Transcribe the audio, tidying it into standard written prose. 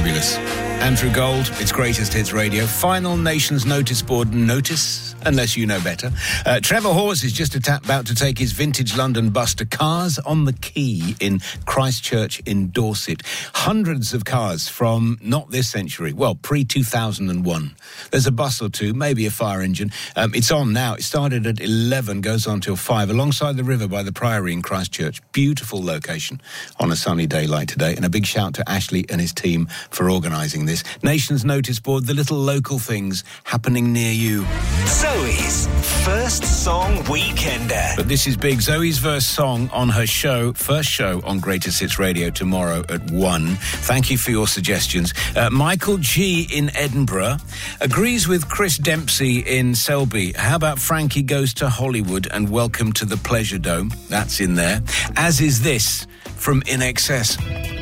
Fabulous. Andrew Gold, it's Greatest Hits Radio. Final Nations Notice Board notice, unless you know better. Trevor Hawes is just about to take his vintage London bus to Cars on the Quay in Christchurch in Dorset. Hundreds of cars from not this century, well, pre-2001. There's a bus or two, maybe a fire engine. It's on now. It started at 11, goes on till 5, alongside the river by the Priory in Christchurch. Beautiful location on a sunny day like today. And a big shout to Ashley and his team for organising this. Nations Notice Board, the little local things happening near you. Zoe's First Song Weekender. But this is big. Zoe's first song on her show, first show on Greatest Hits Radio tomorrow at 1. Thank you for your suggestions. Michael G. in Edinburgh agrees with Chris Dempsey in Selby. How about Frankie Goes to Hollywood and Welcome to the Pleasure Dome? That's in there. As is this from In Excess.